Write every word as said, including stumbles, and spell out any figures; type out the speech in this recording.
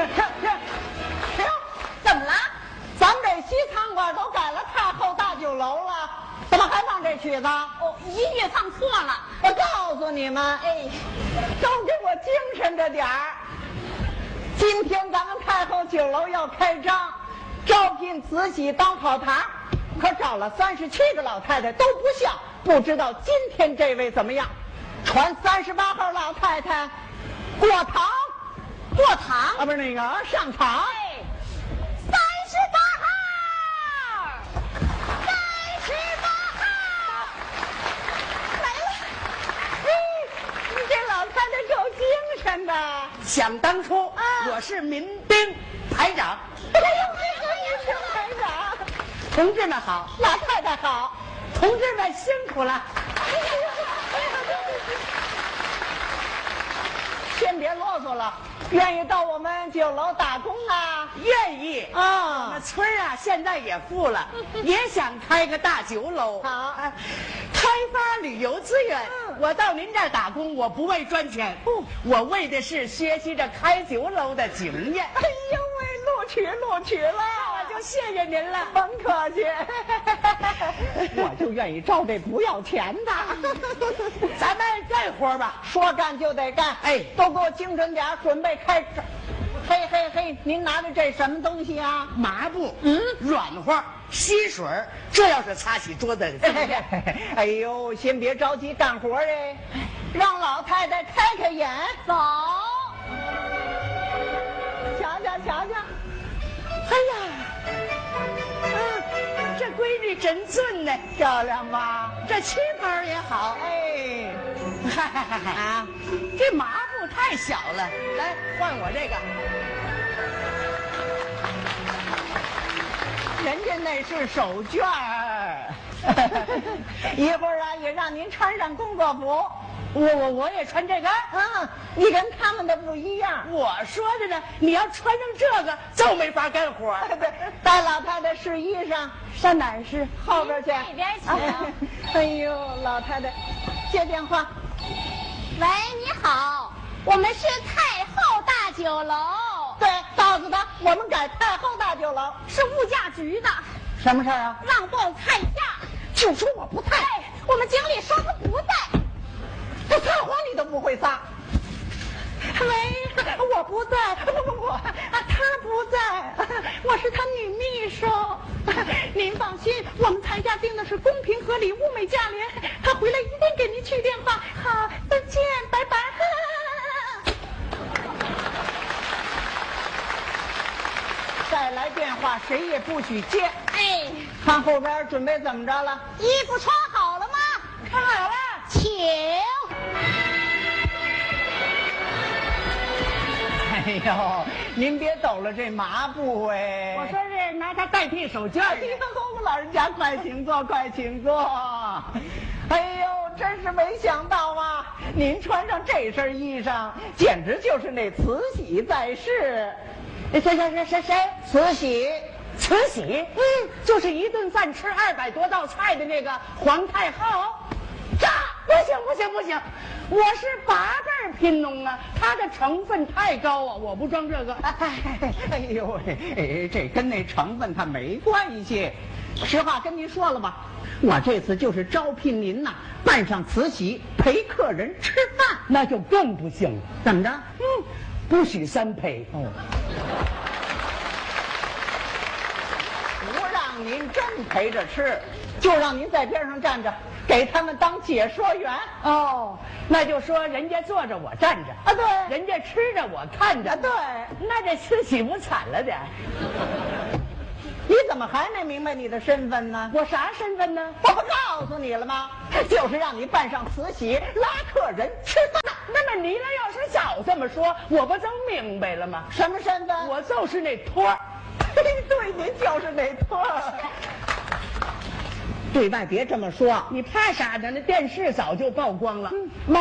停停停！ 怎么了？ 咱们这西餐馆都改了太后大酒楼了，怎么还放这曲子？ 哦，音乐放错了。 我告诉你们， 哎， 都给我精神着点儿。今天咱们太后酒楼要开张，招聘慈禧当跑堂，可找了三十七个老太太都不像，不知道今天这位怎么样？传三十八号老太太过堂， 过堂啊，不是那个上场。 哎，三十八号，三十八号，来了。 嘿，你这老太太够精神的。 想当初， 啊我是民兵排长。 哎呦，这个也是排长。 同志们好， 老太太好。 同志们辛苦了。 先别啰嗦了，愿意到我们酒楼打工啊？ 愿意啊我们村儿啊，现在也富了，也想开个大酒楼。 好哎开发旅游资源。 嗯我到您这儿打工，我不为赚钱，我为的是学习着开酒楼的经验。 哎呦喂，录取录取了， 我就谢谢您了。 甭客气。我就愿意招这不要钱的。 咱们干活吧。 说干就得干， 哎都给我精神点儿，准备开始。嘿嘿嘿，您拿着这什么东西啊？ 麻布，嗯，软和，吸水儿，这要是擦起桌子，对不对？ 哎呦，先别着急干活哎，让老太太开开眼。 走， 瞧瞧瞧瞧， 哎呀，啊，这闺女真俊呢， 漂亮吧？ 这旗袍也好。 哎， 嗨嗨嗨嗨啊， 这麻布太小了，来换我这个。 人家那是手绢儿。一会儿啊，也让您穿上工作服。 我我我也穿这个。 嗯，你跟他们的不一样。 我说的呢，你要穿上这个就没法干活。 对，带老太太试衣裳，上哪儿试？后边去。 那边请。 哎呦，老太太，接电话。 喂，你好，我们是太后大酒楼， 对，告诉他我们改太后大酒楼。 是物价局的， 什么事儿啊？ 让报菜价。 就说我不在， 哎，我们经理说他不在。 这撒谎你都不会撒。喂，我不在，不不不，啊，他不在，我是他女秘书。您放心，我们菜价定的是公平合理、物美价廉。他回来一定给您去电话。好，再见，拜拜。再来电话，谁也不许接。 哎， 看后边准备怎么着了？ 衣服穿好了吗？ 看好了。 请。 哎呦，您别抖了这麻布哎！ 我说是拿它代替手绢儿哎呦，老人家快请坐，快请坐。哎呦，真是没想到啊！您穿上这身衣裳，简直就是那慈禧在世。 谁谁谁谁谁？ 慈禧， 慈禧，嗯，就是一顿饭吃二百多道菜的那个皇太后。这不行不行不行，我是八辈儿贫农啊，它的成分太高啊，我不装这个。 哎呦喂，哎，这跟那成分它没关系。实话跟您说了吧，我这次就是招聘您呐，扮上慈禧陪客人吃饭， 那就更不行了。 怎么着？ 嗯，不许三陪。 哦，不让您真陪着吃，就让您在边上站着，给他们当解说员。 哦，那就说人家坐着我站着啊，对， 人家吃着我看着。 啊，对， 那这慈禧不惨了点？ 你怎么还没明白你的身份呢？ 我啥身份呢？ 我不告诉你了吗？就是让你扮上慈禧拉客人吃饭。 那么你那要是早这么说，我不就明白了吗？ 什么身份？ 我就是那托儿。 对，您就是那托儿。对外别这么说， 你怕啥呢？那电视早就曝光了。 嗯